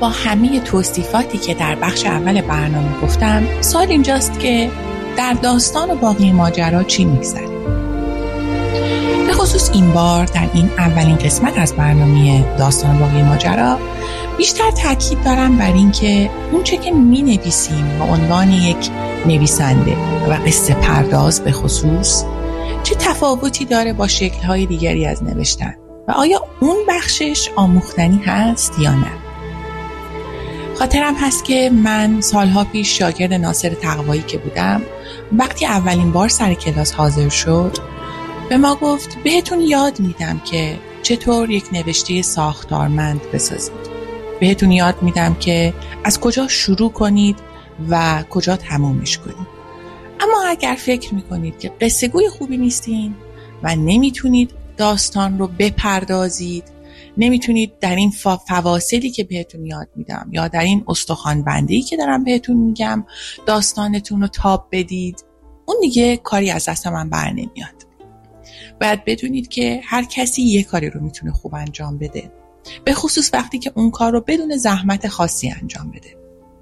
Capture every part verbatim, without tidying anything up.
با همه توصیفاتی که در بخش اول برنامه گفتم، سوال اینجاست که در داستان و باقی ماجرا چی میگذره؟ به خصوص این بار در این اولین قسمت از برنامه داستان و باقی ماجرا بیشتر تاکید دارم بر این که اون چه که می نویسیم به عنوان یک نویسنده و قصه پرداز به خصوص چه تفاوتی داره با شکل‌های دیگری از نوشتن و آیا اون بخشش آموختنی هست یا نه؟ خاطرم هست که من سالها پیش شاگرد ناصر تقوایی که بودم، وقتی اولین بار سر کلاس حاضر شد به ما گفت بهتون یاد میدم که چطور یک نوشته ساختارمند بسازید. بهتون یاد میدم که از کجا شروع کنید و کجا تمومش کنید. اما اگر فکر میکنید که قصه گوی خوبی نیستین و نمیتونید داستان رو بپردازید، نمیتونید در این فواصلی که بهتون یاد میدم یا در این استخوان بندی که دارم بهتون میگم داستانتون رو تاب بدید، اون دیگه کاری از دست من بر نمیاد. باید بدونید که هر کسی یک کاری رو میتونه خوب انجام بده، به خصوص وقتی که اون کار رو بدون زحمت خاصی انجام بده.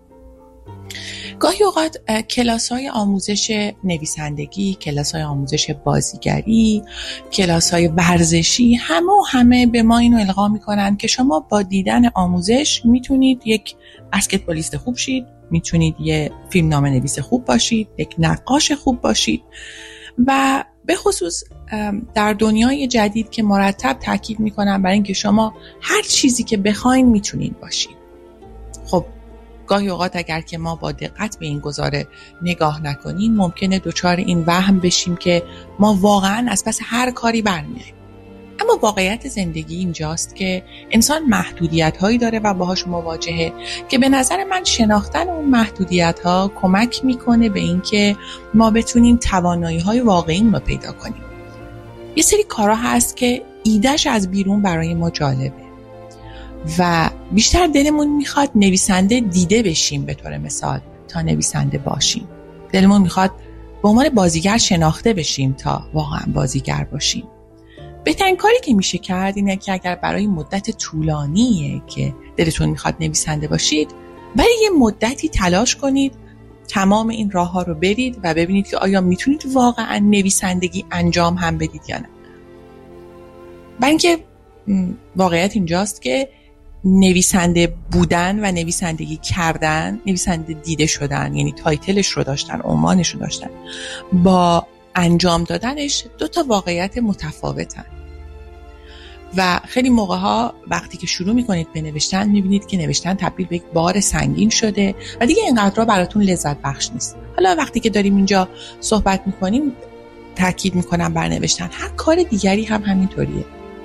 گاهی اوقات کلاس‌های آموزش نویسندگی، کلاس‌های آموزش بازیگری، کلاس‌های ورزشی همه و همه به ما اینو القا میکنن که شما با دیدن آموزش میتونید یک بسکتبالیست خوب شید، میتونید یه فیلمنامه نویس خوب باشید، یک نقاش خوب باشید و به خصوص در دنیای جدید که مرتب تاکید میکنن برای اینکه شما هر چیزی که بخواین میتونین باشید. خب گاهی اوقات اگر که ما با دقت به این گزاره نگاه نکنیم ممکنه دچار این وهم بشیم که ما واقعا از پس هر کاری برمیاییم. اما واقعیت زندگی اینجاست که انسان محدودیت‌هایی داره و باهاش مواجهه که به نظر من شناختن اون محدودیت‌ها کمک میکنه به اینکه ما بتونیم توانایی‌های واقعی رو پیدا کنیم. یه سری کارا هست که ایدهش از بیرون برای ما جالبه و بیشتر دلمون میخواد نویسنده دیده بشیم به طور مثال تا نویسنده باشیم. دلمون میخواد به عنوان بازیگر شناخته بشیم تا واقعا بازیگر باشیم. بهترین کاری که میشه کرد اینه که اگر برای مدت طولانیه که دلتون میخواد نویسنده باشید، برای یه مدتی تلاش کنید تمام این راه ها رو برید و ببینید که آیا میتونید واقعا نویسندگی انجام هم بدید یا نه. برای اینکه واقعیت اینجاست که نویسنده بودن و نویسندگی کردن، نویسنده دیده شدن یعنی تایتلش رو داشتن، عنوانش رو داشتن، با انجام دادنش دو تا واقعیت متفاوتن و خیلی موقع ها وقتی که شروع میکنید به نوشتن میبینید که نوشتن تبدیل به یک بار سنگین شده و دیگه اینقدر براتون لذت بخش نیست. حالا وقتی که داریم اینجا صحبت میکنیم تاکید میکنم بر نوشتن، هر کار دیگری هم همینطوریه.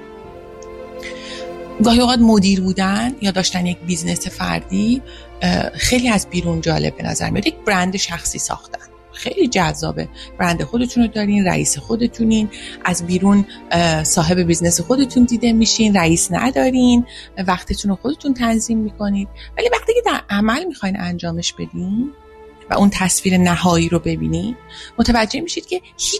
گاهی اوقات مدیر بودن یا داشتن یک بیزنس فردی خیلی از بیرون جالب به نظر میاد. یک برند شخصی ساختن خیلی جذابه. برند خودتون رو دارین، رئیس خودتونین، از بیرون صاحب بیزنس خودتون دیده میشین، رئیس ندارین، وقتتون رو خودتون تنظیم میکنید. ولی وقتی که در عمل میخواین انجامش بدین و اون تصویر نهایی رو ببینید، متوجه میشید که هیچ